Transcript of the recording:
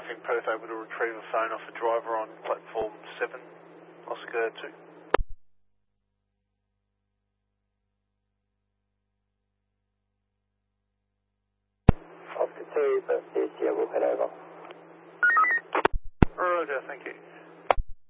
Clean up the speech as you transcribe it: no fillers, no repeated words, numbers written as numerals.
Traffic Perth able to retrieve a phone off a driver on platform 7, Oscar 2. Oscar 2, Perth CSG, we'll head over. Roger, thank you.